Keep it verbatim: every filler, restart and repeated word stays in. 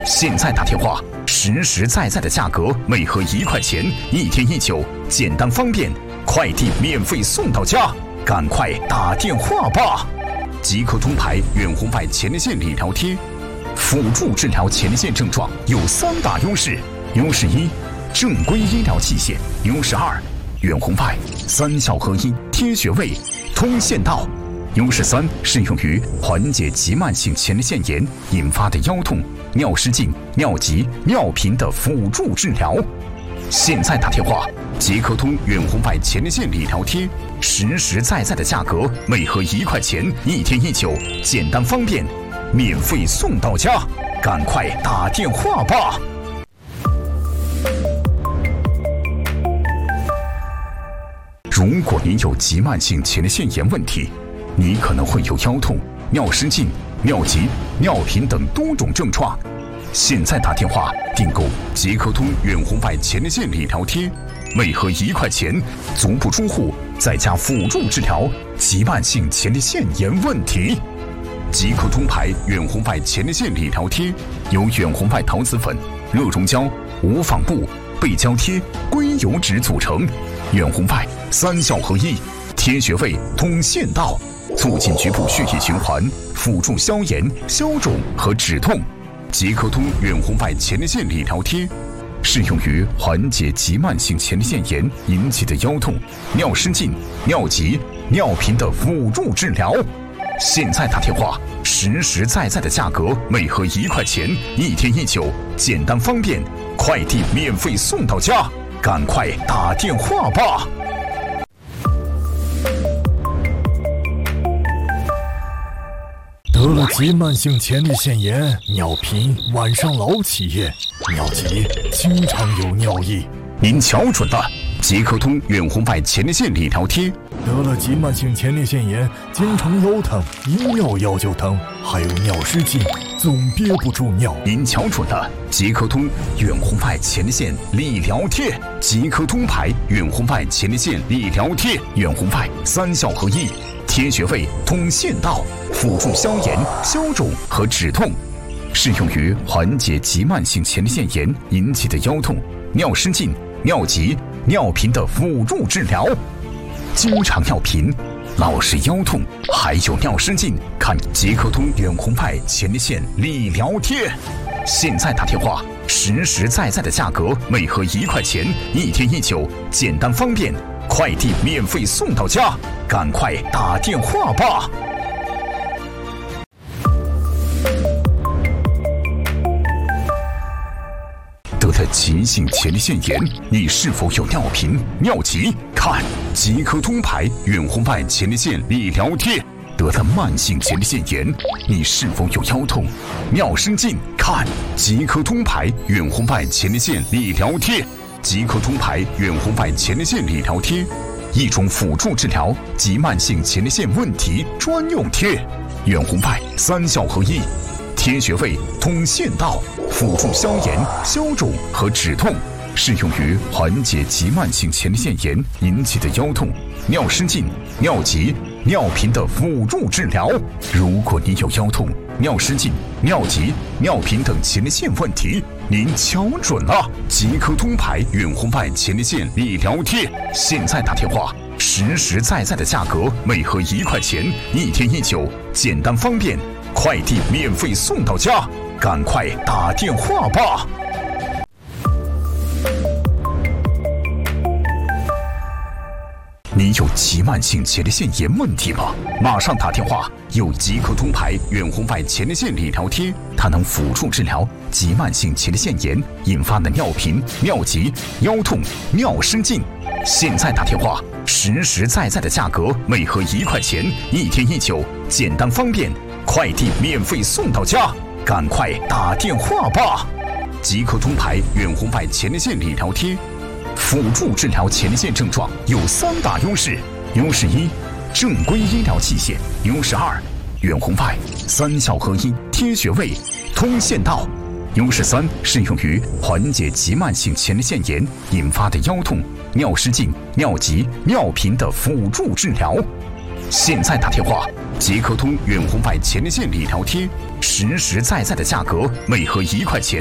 现在打电话，实实在在的价格，每盒一块钱，一天一酒，简单方便，快递免费送到家，赶快打电话吧！即刻通牌远红外前列腺理疗贴，辅助治疗前列腺症状有三大优势：优势一，正规医疗器械；优势二，远红外三效合一，贴穴位，通线道；优势三，适用于缓解急慢性前列腺炎引发的腰痛、尿失禁、尿急、尿频的辅助治疗。现在打电话，即刻通远红外前列腺理疗贴，实实在在的价格，每盒一块钱，一天一酒，简单方便，免费送到家，赶快打电话吧！如果您有急慢性前列腺炎问题，你可能会有腰痛、尿失禁、尿急、尿频等多种症状。现在打电话订购即刻通远红外前列腺理疗贴，每盒一块钱，足不出户，在家辅助治疗急慢性前列腺炎问题。即刻通牌远红外前列腺理疗贴由远红外陶瓷粉、热熔胶、无纺布、背胶贴、硅油脂组成，远红外三效合一，贴穴位，通线道，促进局部血液循环，辅助消炎、消肿和止痛。即刻通远红外前列腺理疗贴适用于缓解急慢性前列腺炎引起的腰痛、尿失禁、尿急、尿频的辅助治疗。现在打电话，实实在在的价格，每盒一块钱，一天一酒，简单方便，快递免费送到家，赶快打电话吧！ 得了急慢性前列腺炎，尿频，晚上老起夜，尿急，经常有尿意。 您瞧准了，即刻通远红外前列腺理疗贴。 得了急慢性前列腺炎，经常腰疼，一尿腰就疼，还有尿失禁，总憋不住尿。 您瞧准了，即刻通远红外前列腺理疗贴，即刻通牌远红外前列腺理疗贴，远红外三效合一，贴穴位，通线道，辅助消炎、消肿和止痛，适用于缓解急慢性前列腺炎引起的腰痛、尿失禁、尿急、尿频的辅助治疗。经常尿频、老是腰痛，还有尿失禁，看即刻通远红外前列腺理疗贴。现在打电话，实实在在的价格，每盒一块钱，一天一酒，简单方便，快递免费送到家，赶快打电话吧！得了急性前列腺炎，你是否有尿频、尿急？看即刻通牌远红外前列腺理疗贴。得了慢性前列腺炎，你是否有腰痛、尿失禁？看即刻通牌远红外前列腺理疗贴。即刻通牌远红外前列腺理疗贴，一种辅助治疗急慢性前列腺问题专用贴，远红外三效合一，贴穴位，通线道，辅助消炎、消肿和止痛，适用于缓解急慢性前列腺炎引起的腰痛、尿失禁、尿急、尿频的辅助治疗。如果你有腰痛、尿失禁、尿急、尿频等前列腺问题，您瞧准了，即刻通牌远红外前列腺理疗贴。现在打电话，实实在在的价格，每盒一块钱，一天一酒，简单方便，快递免费送到家，赶快打电话吧！你有急慢性前列腺炎问题吗？马上打电话，有即刻通牌远红外前列腺理疗贴，它能辅助治疗急慢性前列腺炎引发的尿频、尿急、腰痛、尿失禁。现在打电话，实实在在的价格，每盒一块钱，一天一酒，简单方便，快递免费送到家，赶快打电话吧！即刻通牌远红外前列腺理疗贴，辅助治疗前列腺症状有三大优势：优势一，正规医疗器械；优势二，远红外三效合一，贴穴位，通线道；优势三，适用于缓解急慢性前列腺炎引发的腰痛、尿失禁、尿急、尿频的辅助治疗。 现在打电话，即刻通远红外前列腺理疗贴，实实在在的价格，每盒一块钱。